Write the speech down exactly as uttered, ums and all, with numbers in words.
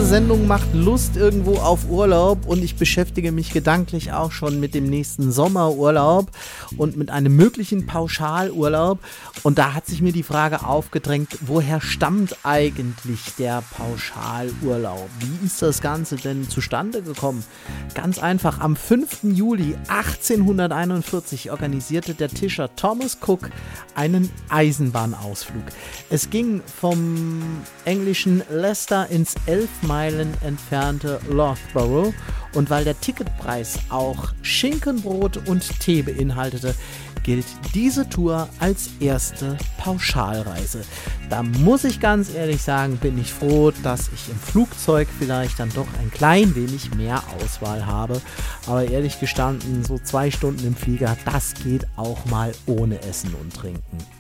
Sendung macht Lust irgendwo auf Urlaub und ich beschäftige mich gedanklich auch schon mit dem nächsten Sommerurlaub und mit einem möglichen Pauschalurlaub. Und da hat sich mir die Frage aufgedrängt, woher stammt eigentlich der Pauschalurlaub? Wie ist das Ganze denn zustande gekommen? Ganz einfach, am fünften Juli achtzehnhunderteinundvierzig organisierte der Tischer Thomas Cook einen Eisenbahnausflug. Es ging vom englischen Leicester ins elf Meilen entfernte Loughborough und weil der Ticketpreis auch Schinkenbrot und Tee beinhaltete, gilt diese Tour als erste Pauschalreise. Da muss ich ganz ehrlich sagen, bin ich froh, dass ich im Flugzeug vielleicht dann doch ein klein wenig mehr Auswahl habe. Aber ehrlich gestanden, so zwei Stunden im Flieger, das geht auch mal ohne Essen und Trinken.